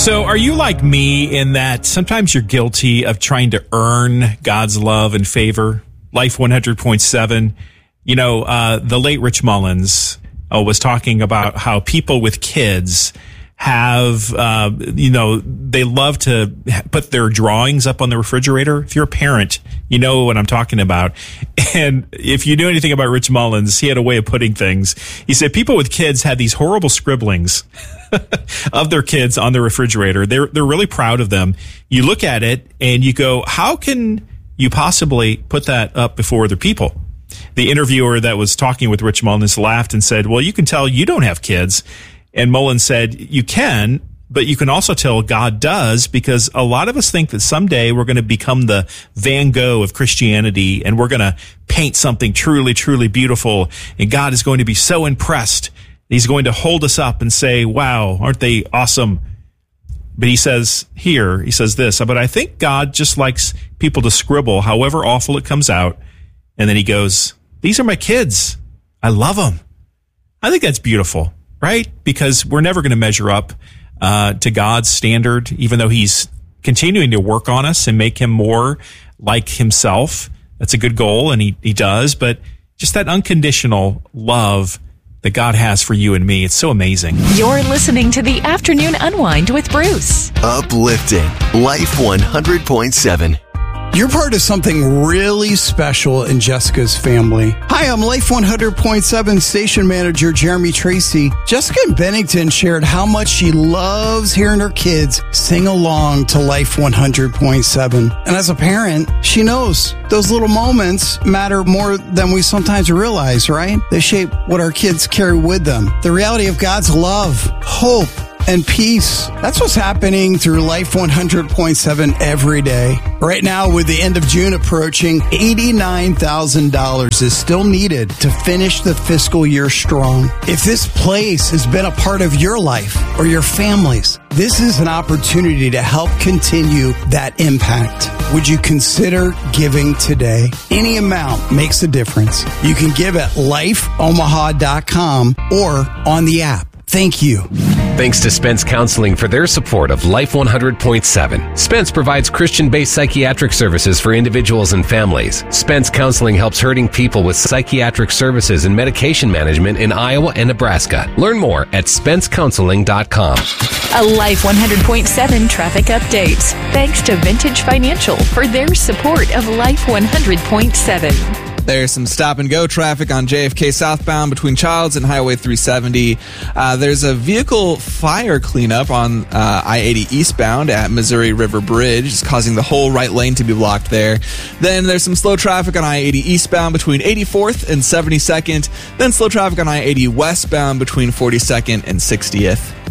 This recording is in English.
So are you like me in that sometimes you're guilty of trying to earn God's love and favor? Life 100.7. You know, the late Rich Mullins was talking about how people with kids have, they love to put their drawings up on the refrigerator. If you're a parent, you know what I'm talking about. And if you knew anything about Rich Mullins, he had a way of putting things. He said people with kids had these horrible scribblings of their kids on the refrigerator. They're really proud of them. You look at it and you go, how can you possibly put that up before other people? The interviewer that was talking with Rich Mullins laughed and said, well, you can tell you don't have kids. And Mullins said, you can, but you can also tell God does, because a lot of us think that someday we're going to become the Van Gogh of Christianity and we're going to paint something truly, truly beautiful. And God is going to be so impressed. He's going to hold us up and say, wow, aren't they awesome? But he says this, but I think God just likes people to scribble however awful it comes out. And then he goes, these are my kids. I love them. I think that's beautiful. Right? Because we're never going to measure up to God's standard, even though he's continuing to work on us and make him more like himself. That's a good goal, and he does. But just that unconditional love that God has for you and me, it's so amazing. You're listening to the Afternoon Unwind with Bruce. Uplifting Life 100.7. You're part of something really special in Jessica's family. Hi, I'm Life 100.7 station manager Jeremy Tracy. Jessica in Bennington shared how much she loves hearing her kids sing along to Life 100.7. And as a parent, she knows those little moments matter more than we sometimes realize, right? They shape what our kids carry with them. The reality of God's love, hope, and peace. That's what's happening through Life 100.7 every day. Right now, with the end of June approaching, $89,000 is still needed to finish the fiscal year strong. If this place has been a part of your life or your family's, this is an opportunity to help continue that impact. Would you consider giving today? Any amount makes a difference. You can give at lifeomaha.com or on the app. Thank you. Thanks to Spence Counseling for their support of Life 100.7. Spence provides Christian-based psychiatric services for individuals and families. Spence Counseling helps hurting people with psychiatric services and medication management in Iowa and Nebraska. Learn more at spencecounseling.com. A Life 100.7 traffic update. Thanks to Vintage Financial for their support of Life 100.7. There's some stop-and-go traffic on JFK southbound between Childs and Highway 370. There's a vehicle fire cleanup on I-80 eastbound at Missouri River Bridge. It's causing the whole right lane to be blocked there. Then there's some slow traffic on I-80 eastbound between 84th and 72nd. Then slow traffic on I-80 westbound between 42nd and 60th.